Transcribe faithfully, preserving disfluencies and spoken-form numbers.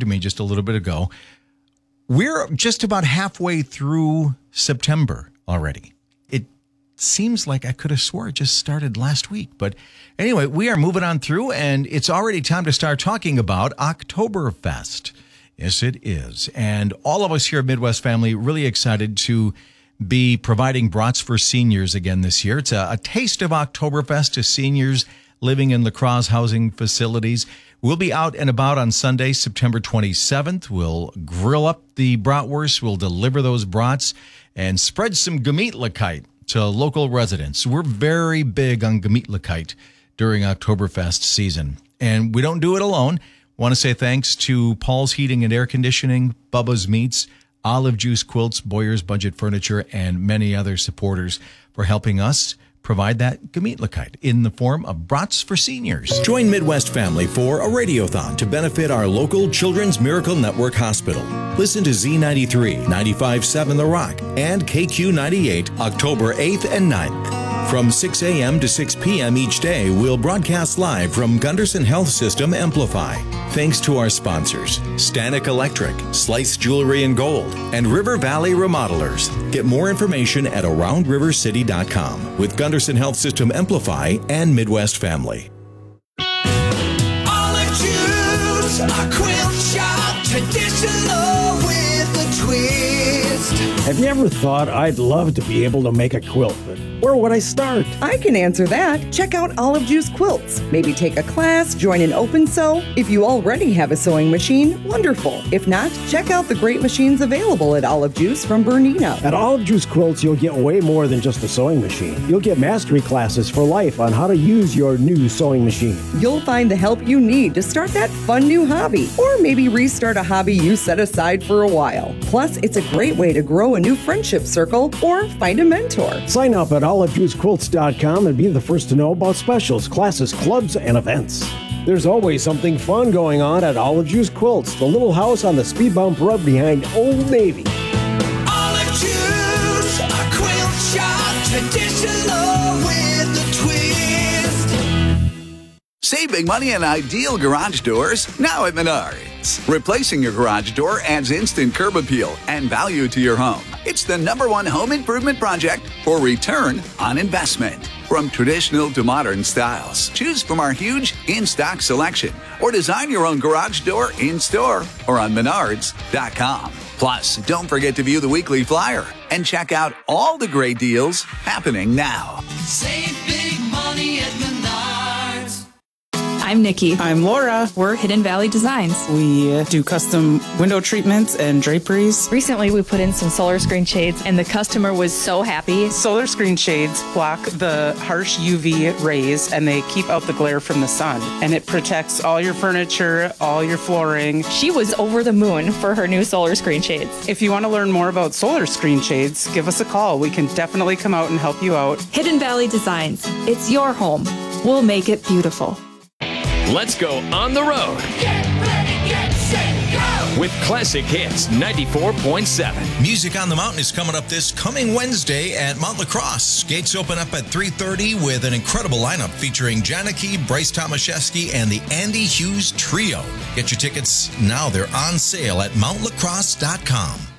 to me just a little bit ago. We're just about halfway through September already. It seems like I could have swore it just started last week. But anyway, we are moving on through, and it's already time to start talking about Oktoberfest. Yes, it is. And all of us here at Midwest Family really excited to be providing brats for seniors again this year. It's a, a taste of Oktoberfest to seniors living in La Crosse housing facilities. We'll be out and about on Sunday, September twenty-seventh. We'll grill up the bratwurst. We'll deliver those brats and spread some Gemütlichkeit to local residents. We're very big on Gemütlichkeit during Oktoberfest season. And we don't do it alone. Want to say thanks to Paul's Heating and Air Conditioning, Bubba's Meats, Olive Juice Quilts, Boyer's Budget Furniture, and many other supporters for helping us provide that Gemütlichkeit in the form of brats for seniors. Join Midwest Family for a radiothon to benefit our local Children's Miracle Network Hospital. Listen to Z ninety-three, ninety-five point seven The Rock, and K Q ninety-eight, October eighth and ninth. From six a.m. to six p.m. each day, we'll broadcast live from Gunderson Health System Amplify. Thanks to our sponsors, Stanek Electric, Slice Jewelry and Gold, and River Valley Remodelers. Get more information at around river city dot com with Gunderson Health System Amplify and Midwest Family. Olive Juice, a quilt shop, traditional with a twist. Have you ever thought, I'd love to be able to make a quilt, but where would I start? I can answer that. Check out Olive Juice Quilts. Maybe take a class, join an open sew. If you already have a sewing machine, wonderful. If not, check out the great machines available at Olive Juice from Bernina. At Olive Juice Quilts, you'll get way more than just a sewing machine. You'll get mastery classes for life on how to use your new sewing machine. You'll find the help you need to start that fun new hobby, or maybe restart a hobby you set aside for a while. Plus, it's a great way to grow a new friendship circle or find a mentor. Sign up at olive juice quilts dot com and be the first to know about specials, classes, clubs, and events. There's always something fun going on at Olive Juice Quilts, the little house on the speed bump road behind Old Navy. Olive Juice, a quilt shop, traditional with a twist. Save big money on ideal garage doors now at Menards. Replacing your garage door adds instant curb appeal and value to your home. It's the number one home improvement project for return on investment. From traditional to modern styles, choose from our huge in-stock selection or design your own garage door in-store or on menards dot com. Plus, don't forget to view the weekly flyer and check out all the great deals happening now. Save big money at Menards. I'm Nikki. I'm Laura. We're Hidden Valley Designs. We do custom window treatments and draperies. Recently, we put in some solar screen shades, and the customer was so happy. Solar screen shades block the harsh U V rays, and they keep out the glare from the sun. And it protects all your furniture, all your flooring. She was over the moon for her new solar screen shades. If you want to learn more about solar screen shades, give us a call. We can definitely come out and help you out. Hidden Valley Designs. It's your home. We'll make it beautiful. Let's go on the road. Get ready, get set, go! With Classic Hits ninety-four point seven. Music on the Mountain is coming up this coming Wednesday at Mount La Crosse. Gates open up at three thirty with an incredible lineup featuring Janicki, Bryce Tomaszewski, and the Andy Hughes Trio. Get your tickets now. They're on sale at mount la crosse dot com.